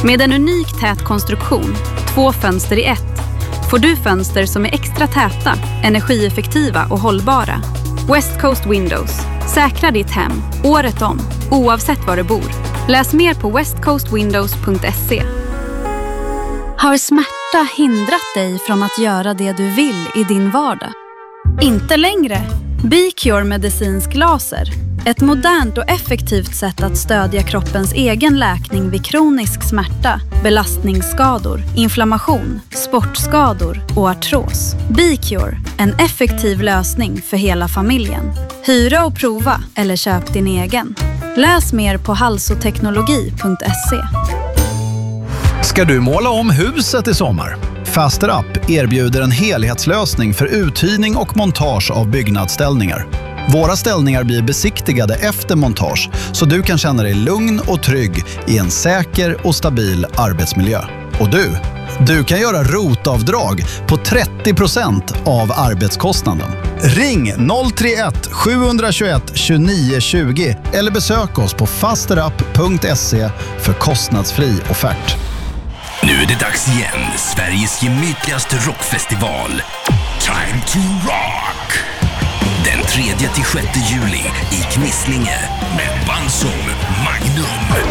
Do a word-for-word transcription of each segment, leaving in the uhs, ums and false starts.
Med en unik tät konstruktion, två fönster i ett, får du fönster som är extra täta, energieffektiva och hållbara. West Coast Windows. Säkra ditt hem, året om, oavsett var du bor. Läs mer på west coast windows punkt se. Har smärta hindrat dig från att göra det du vill i din vardag? Inte längre. B-Cure medicinsk laser. Ett modernt och effektivt sätt att stödja kroppens egen läkning vid kronisk smärta, belastningsskador, inflammation, sportskador och artros. B-Cure, en effektiv lösning för hela familjen. Hyra och prova eller köp din egen. Läs mer på halsoteknologi punkt se. Ska du måla om huset i sommar? Faster Up erbjuder en helhetslösning för uthyrning och montage av byggnadsställningar. Våra ställningar blir besiktigade efter montage så du kan känna dig lugn och trygg i en säker och stabil arbetsmiljö. Och du, du kan göra rotavdrag på trettio procent av arbetskostnaden. Ring noll tre ett sju två ett tjugonio tjugo eller besök oss på fasterup punkt se för kostnadsfri offert. Nu är det dags igen. Sveriges gemytligaste rockfestival. Time to Rock. Den tredje till sjätte juli i Knislinge med band som Magnum,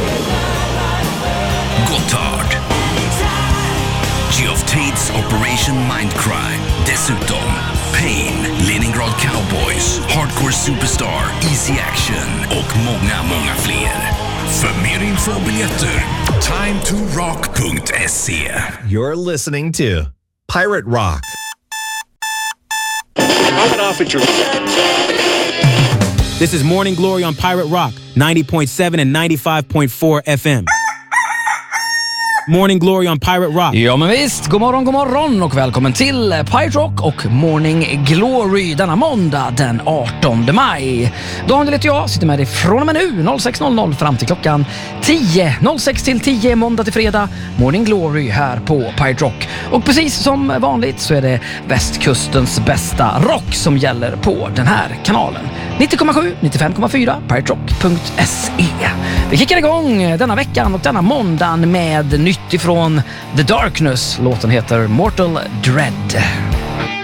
Gotthard, Geoff Tate's Operation Mindcrime. Dessutom Pain, Leningrad Cowboys, Hardcore Superstar, Easy Action och många, många fler. För mer info och biljetter, time to rock punkt se. You're listening to Pirate Rock. This is Morning Glory on Pirate Rock, ninety point seven and ninety-five point four F M. Morning Glory on Pirate Rock. Ja men visst, god morgon, god morgon och välkommen till Pirate Rock och Morning Glory denna måndag den artonde maj. Daniel heter jag, sitter med dig från och med nu sex noll noll fram till klockan tio. sex till tio måndag till fredag. Morning Glory här på Pirate Rock. Och precis som vanligt så är det västkustens bästa rock som gäller på den här kanalen. nittio komma sju, nittiofem komma fyra, pirate rock punkt se. Vi kickar igång denna veckan och denna måndagen med nytt ifrån The Darkness. Låten heter Mortal Dread.